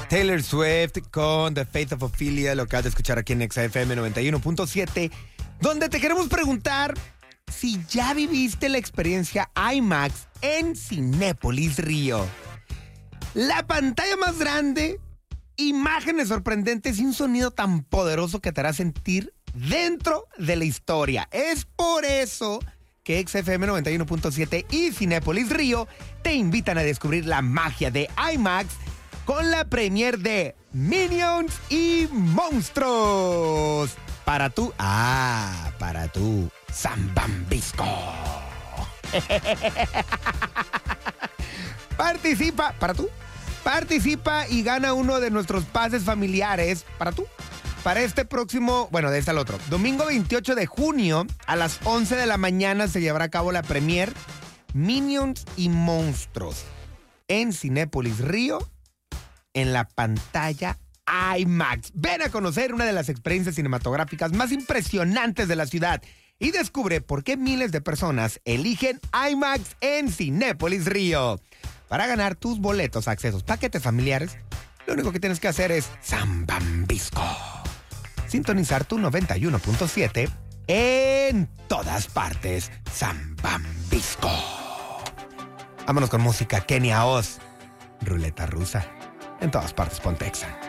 Taylor Swift con The Faith of Ophelia, lo acabas de escuchar aquí en XFM 91.7, donde te queremos preguntar si ya viviste la experiencia IMAX en Cinépolis Río. La pantalla más grande, imágenes sorprendentes y un sonido tan poderoso que te hará sentir dentro de la historia. Es por eso que XFM 91.7 y Cinépolis Río te invitan a descubrir la magia de IMAX con la premier de Minions y Monstruos. Para tú, San Bambisco. Participa y gana uno de nuestros pases familiares para este próximo, de este al otro. Domingo 28 de junio a las 11 de la mañana se llevará a cabo la premier Minions y Monstruos en Cinépolis Río en la pantalla IMAX. Ven a conocer una de las experiencias cinematográficas más impresionantes de la ciudad y descubre por qué miles de personas eligen IMAX en Cinépolis Río. Para ganar tus boletos, accesos, paquetes familiares, lo único que tienes que hacer es San Bambisco. Sintonizar tu 91.7 en todas partes. San Bambisco. Vámonos con música. Kenia Oz. Ruleta rusa. En todas partes, Pontexa.